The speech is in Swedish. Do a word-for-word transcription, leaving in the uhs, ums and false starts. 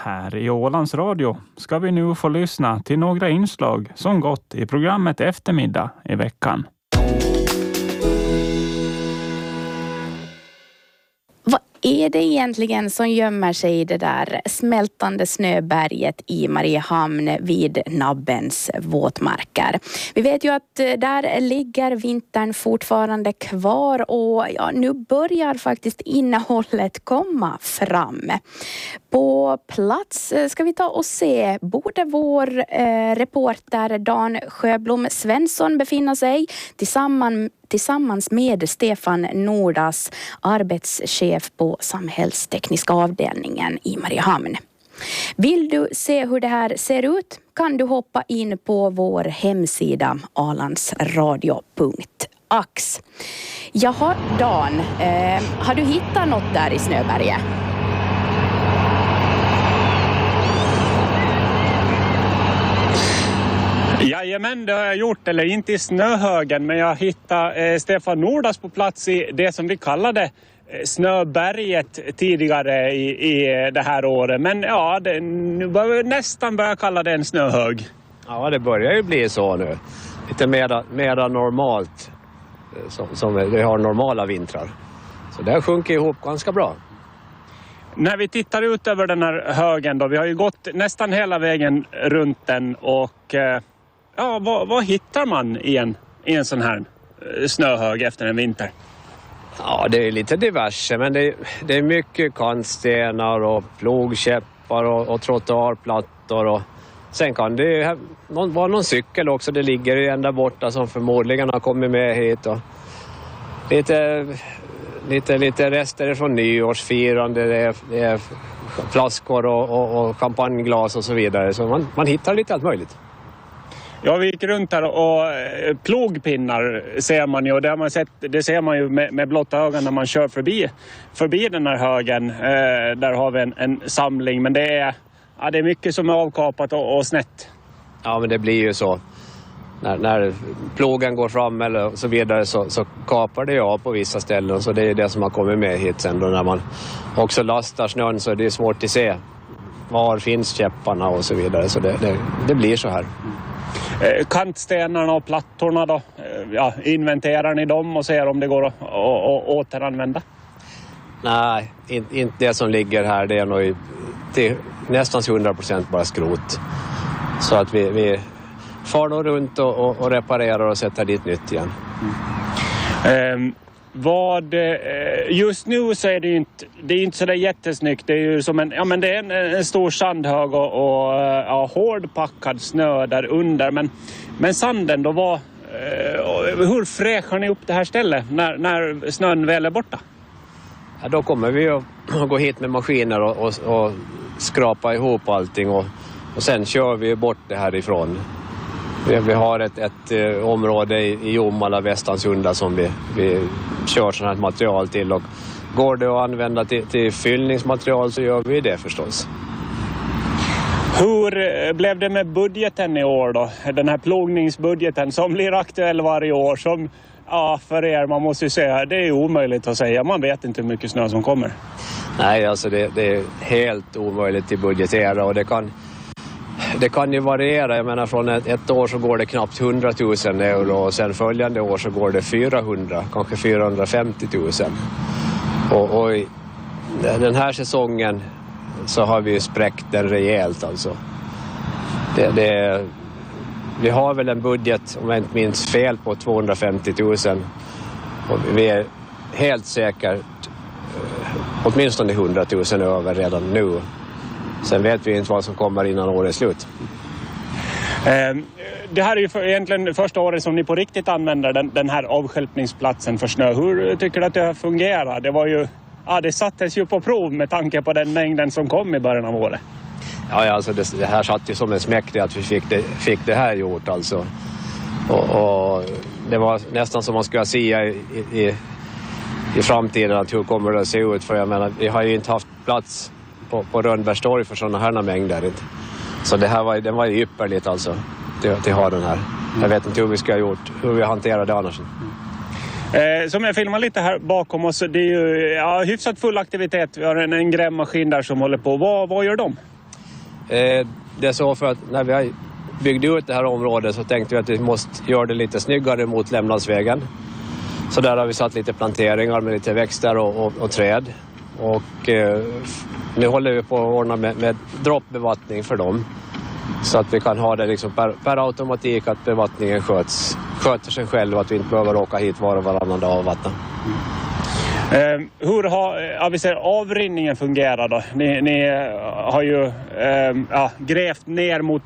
Här i Ålands Radio ska vi nu få lyssna till några inslag som gått i programmet Eftermiddag i veckan. Vad är det egentligen som gömmer sig i det där smältande snöberget i Mariehamn vid Nabbens våtmarker? Vi vet ju att där ligger vintern fortfarande kvar och ja, nu börjar faktiskt innehållet komma fram. På plats ska vi ta och se, borde vår eh, reporter Dan Sjöblom Svensson befinna sig tillsammans tillsammans med Stefan Nordas, arbetschef på samhällstekniska avdelningen i Mariehamn. Vill du se hur det här ser ut kan du hoppa in på vår hemsida alandsradio punkt ax. Jaha, Dan, eh, har du hittat något där i snöberget? Jajamän, det har jag gjort, eller inte i snöhögen, men jag hittade eh, Stefan Nordas på plats i det som vi kallade eh, snöberget tidigare i, i det här året. Men ja, det, nu börjar vi nästan börja kalla det en snöhög. Ja, det börjar ju bli så nu. Lite mera, mera normalt, som, som vi har normala vintrar. Så det sjunker ihop ganska bra. När vi tittar ut över den här högen då, vi har ju gått nästan hela vägen runt den och eh, ja, vad, vad hittar man i en, i en sån här snöhög efter en vinter? Ja, det är lite diverse, men det är, det är mycket kantstenar och plogkäppar och, och trottoarplattor och sen kan det ju vara någon cykel också, det ligger ju en där borta som förmodligen har kommit med hit och lite... Lite, lite rester från nyårsfirande, det är, det är flaskor och, och, och champagneglas och så vidare. Så man, man hittar lite allt möjligt. Ja, vi gick runt här och eh, plogpinnar ser man ju. Och det, har man sett, det ser man ju med, med blotta ögon när man kör förbi, förbi den här högen. Eh, där har vi en, en samling, men det är, ja, det är mycket som är avkapat och, och snett. Ja, men det blir ju så. När, när plogen går fram eller så vidare så, så kapar det ju av på vissa ställen. Så det är det som har kommit med hit sen då. När man också lastar snön så är det svårt att se var finns käpparna och så vidare. Så det, det, det blir så här. Eh, kantstenarna och plattorna då, eh, ja, inventerar ni dem och ser om det går att, att, att återanvända? Nej, inte in det som ligger här, det är nog till nästan hundra procent bara skrot. Så att vi... vi far då runt och, och, och reparerar och sätter dit nytt igen. Mm. Eh, vad, eh, just nu så är det ju inte, det är inte så där jättesnyggt. Det är ju som en, ja, men det är en, en stor sandhög och, och ja, hårdpackad snö där under. Men, men sanden då var, eh, hur fräschar ni upp det här stället när, när snön väl är borta? Ja, då kommer vi att gå hit med maskiner och, och, och skrapa ihop allting och, och sen kör vi bort det härifrån. Vi har ett, ett eh, område i, i Jomala, Västansunda som vi, vi kör sådant här material till och går det att använda till, till fyllningsmaterial så gör vi det förstås. Hur blev det med budgeten i år då? Den här plogningsbudgeten som blir aktuell varje år som, ja, för er, man måste ju säga, det är omöjligt att säga. Man vet inte hur mycket snö som kommer. Nej, alltså det, det är helt omöjligt att budgetera och det kan... Det kan ju variera, jag menar från ett, ett år så går det knappt hundratusen euro och sen följande år så går det fyrahundra, kanske fyrahundrafemtio tusen. Och, och i den här säsongen så har vi spräckt den rejält alltså. Det, det, vi har väl en budget, om jag inte minns fel, på tvåhundrafemtio tusen och vi är helt säkert åtminstone hundratusen över redan nu. Sen vet vi inte vad som kommer innan året är slut. Eh, det här är ju för, egentligen första året som ni på riktigt använder den, den här avstjälpningsplatsen för snö. Hur tycker du att det fungerar? Det var ju, ja, det sattes ju på prov med tanke på den mängden som kom i början av året. Ja, alltså det, det här satt ju som en smäck att vi fick det, fick det här gjort alltså. Och, och det var nästan som man skulle säga i, i, i framtiden att hur kommer det att se ut. För jag menar, vi har ju inte haft plats på, på Rönnbergstorg för sådana här mängder. Så det här var, det var ju ypperligt alltså till, till ha den här. Jag vet inte hur vi ska ha gjort, hur vi hanterar det annars. Eh, som jag filmar lite här bakom oss, det är ju ja, hyfsat full aktivitet. Vi har en, en grävmaskin där som håller på. Vad, vad gör de? Eh, det är så för att när vi har byggde ut det här området så tänkte vi att vi måste göra det lite snyggare mot Lämnadsvägen. Så där har vi satt lite planteringar med lite växter och, och, och träd. Och eh, nu håller vi på att ordna med, med droppbevattning för dem. Så att vi kan ha det liksom per, per automatik att bevattningen sköts, sköter sig själv och att vi inte behöver åka hit var och varannan dag och vattna. Eh, hur har ja, vi ser, avrinningen fungerat då? Ni, ni har ju eh, ja, grävt ner mot